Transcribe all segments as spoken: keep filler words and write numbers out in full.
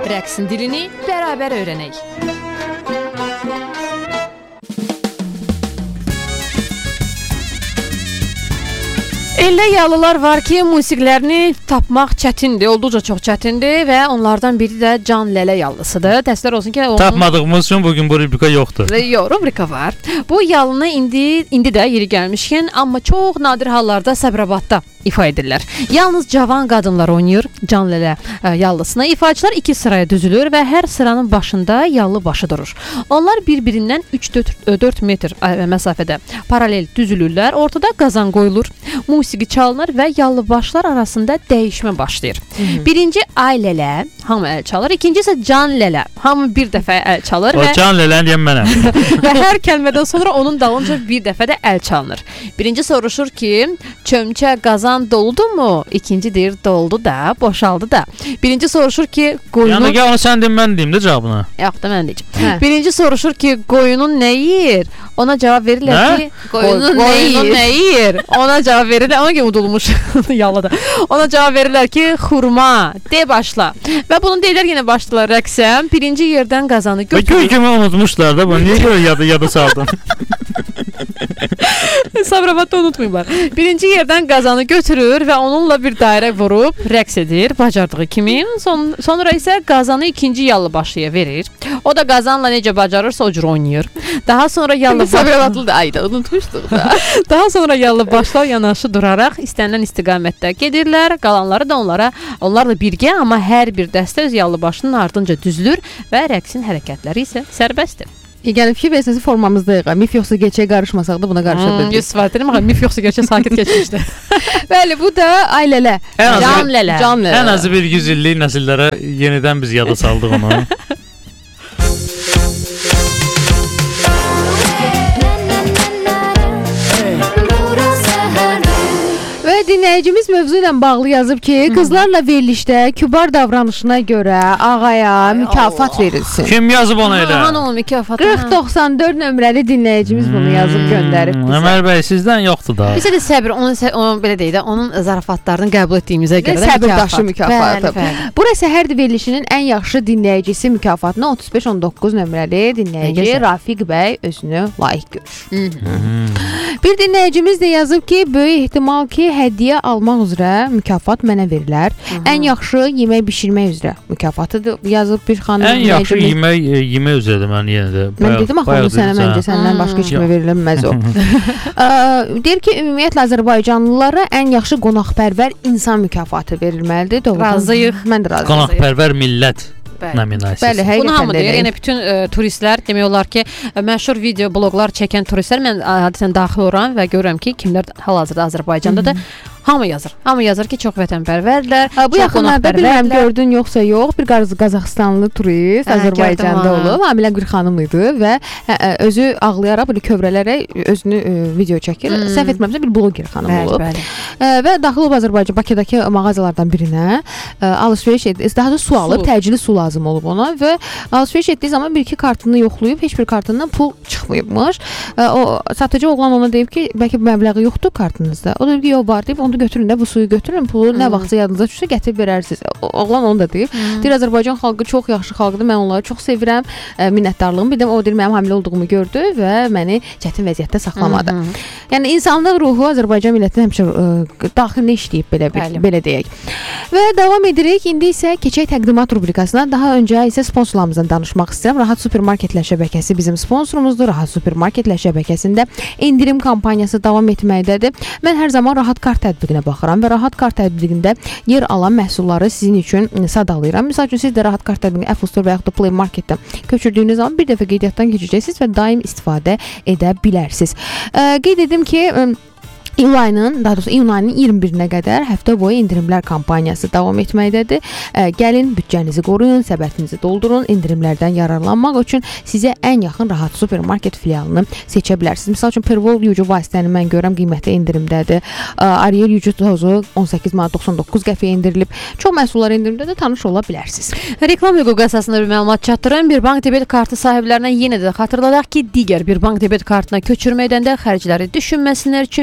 Rəqsin dilini bərabər öyrənək. Elə yallılar var ki, musiqilərini tapmaq çətindir, olduqca çox çətindir və onlardan biri də Can Lələ yallısıdır. Təəssüflər olsun ki, onun... tapmadığımız üçün bugün bu rubrika yoxdur. Yox, rubrika var. Bu yallını indi indi də yeri gəlmişkən, amma çox nadir hallarda Səbrabadda ifa edirlər. Yalnız cavan qadınlar oynayır Can Lələ yallısına. İfaçılar iki sıraya düzülür və hər sıranın başında yallı başı durur. Onlar bir-birindən üç dörd metr məsafədə paralel düzülürlər. Ortada qazan qoyulur. Musiqi çalınır və yallı başlar arasında dəyişmə başlayır. Hı-hı. Birinci Ay Lələ, hamı əl çalır. İkinci isə Can Lələ, hamı bir dəfə əl çalır. O və... Can Lələni deyəm mənəm. Və hər kəlmədən sonra onun dalınca bir dəfə də əl çalınır. Birinci soruşur ki, çömçə qazan doludumu? İkinci deyir, doldu da, boşaldı da. Birinci soruşur ki, qoyunun... Yəni gəl onu sən deyim, mən deyim də cavabını. Yox da mən deyəcəm. Hə. Birinci soruşur ki, qoyunun nə yeyir? Ona cavab verirlər nə? ki, qoyunun nə yeyir? Nə yeyir? Ona cavab verirlər, ona görə udulmuş yalada. Ona cavab verirlər ki, xurma, de başla. Və bunu deyirlər yenə başladılar rəqsə. Birinci yerdən qazanı götürür. Və göy kimi unutmuşlar da bunu. Niyə görə yada, yada saldın? Sabirabadda unutmayıblar. Birinci yerdən qazanı götürür və onunla bir dairə vurub rəqs edir, bacardığı kimi. Son, sonra isə qazanı ikinci yallı başlıya verir. O da qazanla necə bacarırsa o cür oynayır. Daha sonra yallı Sabirabadlı da ayda unutmuşduq da. Daha sonra yallı başlar yanaşı duraraq istənilən istiqamətdə gedirlər. Qalanları da onlara, onlarla birgə, amma hər bir dəstə öz yallı başının ardınca düzülür və rəqsin hərəkətləri isə sərbəstdir. Yəni fikir versəniz formamızdayıq. Mif yoxsa gerçəyə qarışmasaq da buna qarışa bildik. Hmm, yüz edirəm, mif yoxsa gerçək sakit keçmişdi. Bəli, bu da Ay Lələ. Can Lələ. Can Lələ. Ən azı bir yüz illik nəsillərə yenidən biz yada saldıq onu. Və dinləyicimiz mövzu ilə bağlı yazıb ki, qızlarla verilişdə kübar davranışına görə ağaya mükafat verilsin. Kim yazıb onu elə? Aman o mükafat. qırx doxsan dörd nömrəli dinləyicimiz bunu yazıb göndərib bizə. Ömər bəy, sizdən yoxdur da. Bizə də səbir, onun, onun belə deyək də, onun zarafatlarını qəbul etdiyimizə görə də səbir daşı mükafatı. Bəli, bəli. Bura Səhərdir verilişinin ən yaxşı dinləyicisi mükafatına otuz beş on doqquz nömrəli dinləyici Rafiq bəy özünü layiq görür. Bir dinləyicimiz də yazıb ki, böyük ehtimal ki, hədiyyə almaq üzrə mükafat mənə verilər. Hı-hı. Ən yaxşı yemək bişirmək üzrə mükafatıdır yazıb bir xanım. Ən yaxşı yemək yemək üzrədir mən yenə də. Mən dedim axı onu sənə məncə səndən başqa heç kimə verilməz o. Deyir ki, ümumiyyətlə Azərbaycanlılara ən yaxşı qonaqpərvər insan mükafatı verilməlidir. Doğru. Razıyıq. Mən də razıyam. Qonaqpərvər millət. Nominasiyası. Bəli, bunu hamı deyir. deyir. Yəni bütün ə, turistlər demək olar ki, ə, məşhur video bloqlar çəkən turistlər mən adətən daxil oluram və görürəm ki, kimlər hal-hazırda Azərbaycandadır. Hamı yazır. Hamı yazır ki, çox vətənpərvərlər. Ha, bu yaxınlarda bilmirəm gördün yoxsa yox, bir Qazaxıstanlı turist hə, Azərbaycanda olub. Hamilə bir xanım idi və hə, özü ağlayaraq belə kövrələrək özünü ə, video çəkir. Hmm. Səhv etmirəmsə bir bloger xanım bəli, olub. Bəli. Ə, və daxil olub Azərbaycan Bakıdakı mağazalardan birinə ə, alış-veriş etdi. Daha da su alıb, su. Təcili su lazım olub ona və alış-veriş etdiyi zaman bir iki kartını yoxlayıb, heç bir kartından pul çıxmayıbmış. Ə, o satıcı oğlan ona deyib ki, bəlkə məbləği yoxdur kartınızda. O deyib ki, yox var deyib, onu götürün də bu suyu götürün, pulu hmm. nə vaxtsa yadınıza düşsə gətirib verərsiniz. Oğlan onu da deyib. Hmm. Deyir Azərbaycan xalqı çox yaxşı xalqdır. Mən onları çox sevirəm. E, minnətdarlığımı bildim. O deyir mənim hamilə olduğumu gördü və məni çətin vəziyyətdə saxlamadı. Hmm. Yəni insanlıq ruhu Azərbaycan millətinin həmişə e, daxilinə işləyib belə bir, belə deyək. Və davam edirik. İndi isə keçək təqdimat rubrikasına. Daha öncə isə sponsorlarımızdan danışmaq istəyirəm. Rahat Supermarketlər şəbəkəsi bizim sponsorumuzdur. Rahat Supermarketlər şəbəkəsində endirim kampaniyası davam etməkdədir. Mən hər zaman Rahat kart tətbiqinə baxıram və Rahat kart tətbiqində yer alan məhsulları sizin üçün sadalayıram. Məsəl üçün siz də Rahat kart tətbiqini Apple Store və yaxud da Play Marketdən köçürdüyünüz zaman bir dəfə qeydiyyatdan keçəcəksiniz və daim istifadə edə bilərsiniz. Ə, qeyd edim ki, İyul ayının, daha doğrusu iyun ayının iyirmi birinə qədər həftə boyu endirimlər kampaniyası davam etməkdədir. Ə, gəlin, büdcənizi qoruyun, səbətinizi doldurun. Endirimlərdən yararlanmaq üçün sizə ən yaxın Rahat Supermarket filialını seçə bilərsiniz. Məsəl üçün Pervol yucu vasitəni mən görürəm qiymətli endirimdədir. Ə, Ariel yucu tozu on səkkiz manat doxsan doqquz qəpiyə endirilib. Çox məhsullar endirimdə də tanış ola bilərsiniz. Reklam hüququ əsasında bir məlumat çatdırın. Bir bank debet kartı sahiblərinə yenə də xatırladaq ki, digər bir bank debet kartına köçürməkdən də xərcləri düşünməsinlər. Çünki bir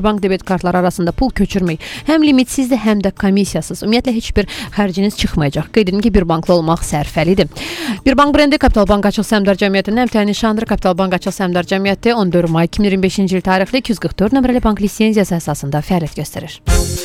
bank debet kartları arasında pul köçürmək həm limitsizdir, həm də komissiyasız. Ümumiyyətlə heç bir xərciniz çıxmayacaq. Qeyd edim ki, bir banklı olmaq sərfəlidir. Bir bank brendi Kapital Bank Açıq Səhmdar Cəmiyyətinin əmtəyi nişanıdır. Kapital Bank Açıq Səhmdar Cəmiyyəti on dörd may iki min iyirmi beşinci il tarixli iki yüz qırx dörd nömrəli bank lisenziyası əsasında fəaliyyət göstərir.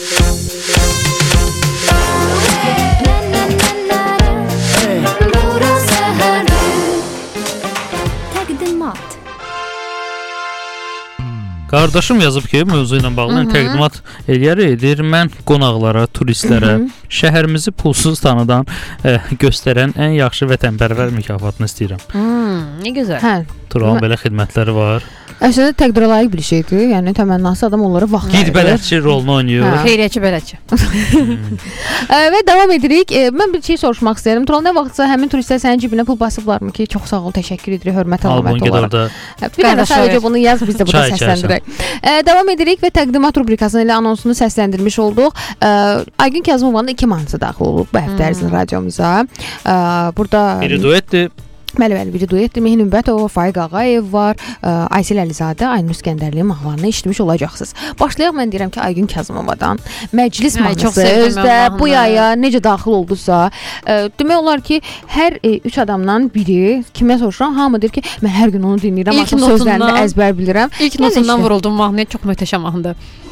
Qardaşım yazıb ki, mövzu ilə bağlı təqdimat eləyər edir. Mən qonaqlara, turistlərə, şəhərimizi pulsuz tanıdan, ə, göstərən ən yaxşı vətənpərvər mükafatını istəyirəm. Hmm, nə gözəl. Hə. Turan belə xidmətləri var. Əslində təqdirə layiq bir şeydir. Yəni təmənnası adam onlara vaxt verir. Gid bələdçi rolunu oynayır. Hə. Xeyriyyətçi bələdçi. Və davam edirik. E, mən bir şey soruşmaq istəyirəm. Tural, nə vaxtsa həmin turistlər sənin cibinə pul basıblarmı ki, çox sağ ol, təşəkkür edirik, hörmət əlamət olaraq. Hə, bir dənə sadəcə bunu yaz, biz də burada səsləndirək. E, davam edirik və təqdimat rubrikasının ilə anonsunu səsləndirmiş olduq. E, Aygün Kazımovanın iki mahnısı daxil olub bu həftə ərzində radiomuza. E, burada biri duetdir. Bəli, bəli, biri duetdir. Mehin Ümbətov, Faiq Ağayev var, ə, Aysel Əlizadə, Aynur İskəndərliyin mahnılarını eşitmiş olacaqsınız. Başlayaq, mən deyirəm ki, Aygün Kazımovadan Məclis mahnısı özdə bu yaya necə daxil oldusa, ə, demək olar ki, hər ə, üç adamdan biri, kimə soruşuram, hamı deyir ki, mən hər gün onu dinləyirəm, artıq sözlərini əzbər bilirəm. İlk notundan vuruldum mahnıya, çox möhtəşəm mahnıdır.